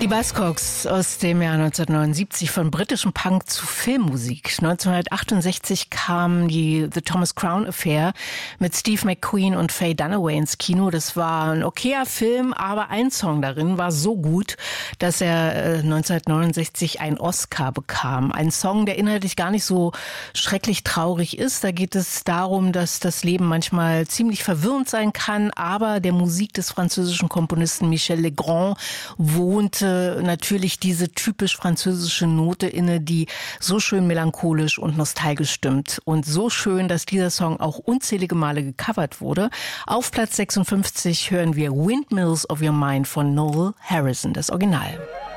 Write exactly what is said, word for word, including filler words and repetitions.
Die Buzzcocks aus dem Jahr neunzehnhundertneunundsiebzig, von britischem Punk zu Filmmusik. neunzehnhundertachtundsechzig kam die The Thomas Crown Affair mit Steve McQueen und Faye Dunaway ins Kino. Das war ein okayer Film, aber ein Song darin war so gut, dass er neunzehnhundertneunundsechzig einen Oscar bekam. Ein Song, der inhaltlich gar nicht so schrecklich traurig ist. Da geht es darum, dass das Leben manchmal ziemlich verwirrend sein kann, aber der Musik des französischen Komponisten Michel Legrand wohnte natürlich diese typisch französische Note inne, die so schön melancholisch und nostalgisch stimmt. Und so schön, dass dieser Song auch unzählige Male gecovert wurde. Auf Platz sechsundfünfzig hören wir Windmills of Your Mind von Noel Harrison, das Original.